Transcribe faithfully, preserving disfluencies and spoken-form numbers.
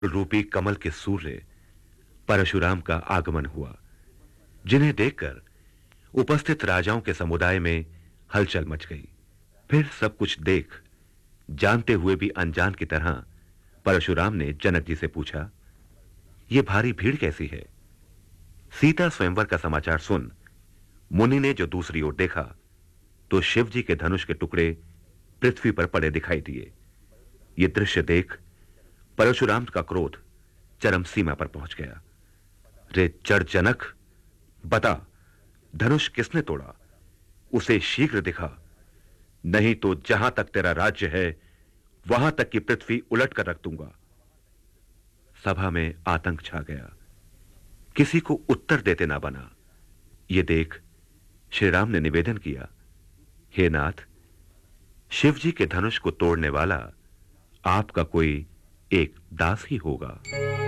रूपी कमल के सूर्य परशुराम का आगमन हुआ, जिन्हें देखकर उपस्थित राजाओं के समुदाय में हलचल मच गई। फिर सब कुछ देख, जानते हुए भी अनजान की तरह परशुराम ने जनक जी से पूछा, यह भारी भीड़ कैसी है? सीता स्वयंवर का समाचार सुन मुनि ने जो दूसरी ओर देखा तो शिव जी के धनुष के टुकड़े पृथ्वी पर पड़े दिखाई दिए। यह दृश्य देख परशुराम का क्रोध चरम सीमा पर पहुंच गया। रे जड़ जनक, बता, धनुष किसने तोड़ा? उसे शीघ्र दिखा, नहीं तो जहां तक तेरा राज्य है वहां तक की पृथ्वी उलट कर रख दूंगा। सभा में आतंक छा गया, किसी को उत्तर देते ना बना। यह देख श्री राम ने निवेदन किया, हे नाथ, शिव जी के धनुष को तोड़ने वाला आपका कोई एक दास ही होगा।